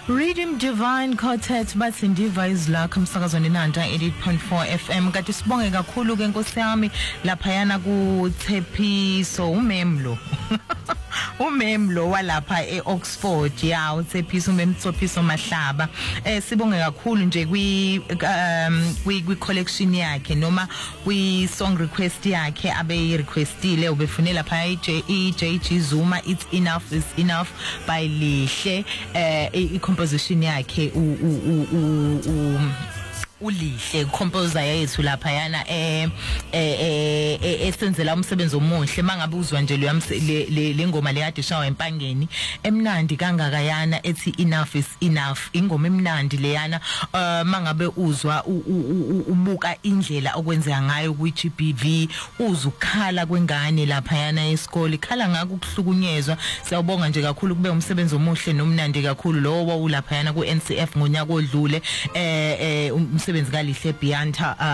Redeem Divine Quartet bathi ndiva izilakho emsakazweni nanta 88.4 FM kade sibonge kakhulu ke Nkosi yami lapha yana ku Tshepiso umemlo umemlo walapha eOxford ya uTshepiso umemtsophiso Mahlaba sibonge kakhulu nje kwi collection yakhe noma kwi song request yakhe abe requestile ubefune lapha JG Zuma It's Enough Is Enough by Lihle composition yakhe ulihle composer yethu lapha yana esenzela umsebenzi omuhle mangabe uzwa nje le ngoma lekade shawa empangeni emnandi kangaka yana ethi Enough Is Enough ingoma emnandi leyana mangabe uzwa ubuka indlela okwenzeka ngayo ku GBV uzukhala kwengane lapha yana esikole khala ngaka ukuhlukunyezwa siyabonga nje kakhulu kube umsebenzi omuhle nomnandi kakhulu lowo ulapha yana ku NCF ngonyaka odlule umsebenzi kaLihle Beyond